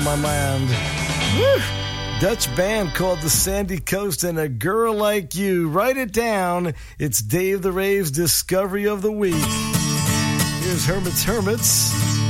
My mind. Woo! Dutch band called the Sandy Coast and A Girl Like You. Write it down. It's Dave the Rave's Discovery of the Week. Here's Hermits.